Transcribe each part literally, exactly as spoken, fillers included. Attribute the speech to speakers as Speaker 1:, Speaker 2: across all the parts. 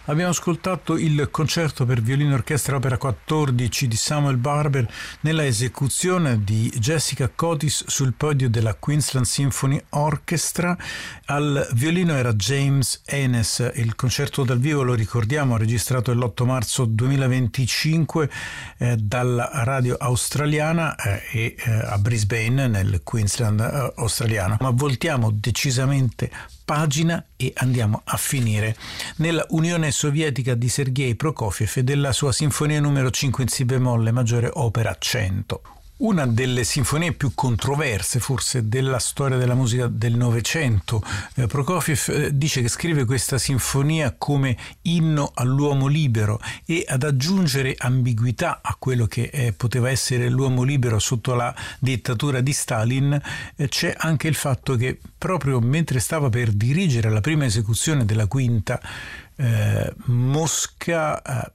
Speaker 1: Abbiamo ascoltato il concerto per violino e orchestra opera quattordici di Samuel Barber nella esecuzione di Jessica Cotis sul podio della Queensland Symphony Orchestra. Al violino era James Enes. Il concerto dal vivo, lo ricordiamo, registrato l'otto marzo duemilaventicinque eh, dalla radio australiana eh, e eh, a Brisbane nel Queensland eh, australiano. Ma voltiamo decisamente pagina e andiamo a finire nella Unione Sovietica di Sergei Prokofiev e della sua sinfonia numero cinque in si bemolle maggiore opera cento. Una delle sinfonie più controverse forse della storia della musica del Novecento. Eh, Prokofiev eh, dice che scrive questa sinfonia come inno all'uomo libero e ad aggiungere ambiguità a quello che eh, poteva essere l'uomo libero sotto la dittatura di Stalin. Eh, c'è anche il fatto che proprio mentre stava per dirigere la prima esecuzione della quinta, eh, Mosca eh,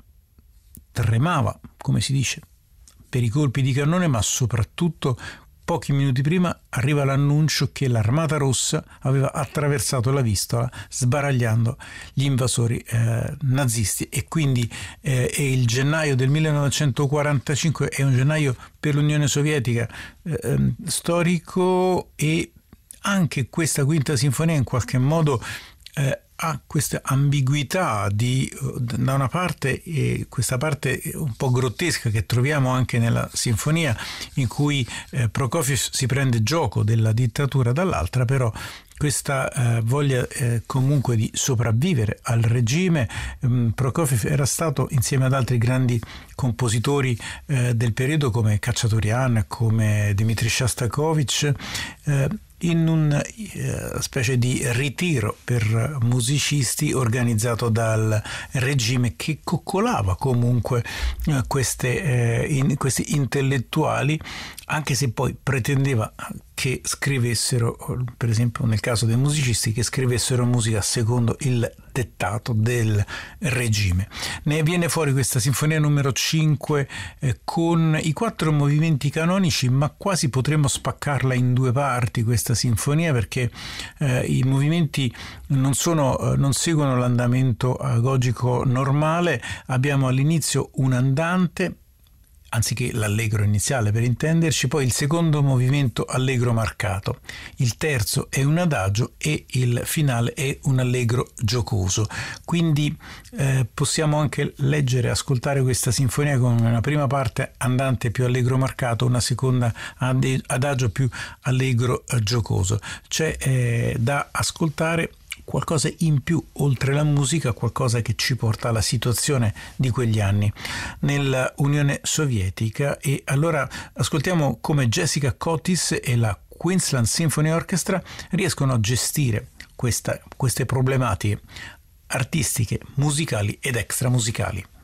Speaker 1: tremava, come si dice, per i colpi di cannone, ma soprattutto pochi minuti prima arriva l'annuncio che l'Armata Rossa aveva attraversato la Vistola sbaragliando gli invasori eh, nazisti, e quindi eh, è il gennaio del millenovecentoquarantacinque, è un gennaio per l'Unione Sovietica eh, storico, e anche questa quinta sinfonia in qualche modo eh, ha questa ambiguità di, da una parte, eh, questa parte un po' grottesca che troviamo anche nella sinfonia, in cui eh, Prokofiev si prende gioco della dittatura, dall'altra però questa eh, voglia eh, comunque di sopravvivere al regime. um, Prokofiev era stato, insieme ad altri grandi compositori eh, del periodo come Khachaturian, come Dmitri Shostakovich, eh, in una uh, specie di ritiro per musicisti organizzato dal regime, che coccolava comunque uh, queste, uh, in, questi intellettuali, anche se poi pretendeva che scrivessero, per esempio nel caso dei musicisti, che scrivessero musica secondo il dettato del regime. Ne viene fuori questa sinfonia numero cinque eh, con i quattro movimenti canonici, ma quasi potremmo spaccarla in due parti questa sinfonia, perché eh, i movimenti non sono, eh, non seguono l'andamento agogico normale. Abbiamo all'inizio un andante, anziché l'allegro iniziale per intenderci, poi il secondo movimento allegro marcato, il terzo è un adagio e il finale è un allegro giocoso. Quindi eh, possiamo anche leggere e ascoltare questa sinfonia con una prima parte andante più allegro marcato, una seconda adagio più allegro giocoso. C'è eh, da ascoltare qualcosa in più oltre la musica, qualcosa che ci porta alla situazione di quegli anni nella Unione Sovietica. E allora ascoltiamo come Jessica Cotis e la Queensland Symphony Orchestra riescono a gestire questa, queste problematiche artistiche, musicali ed extramusicali.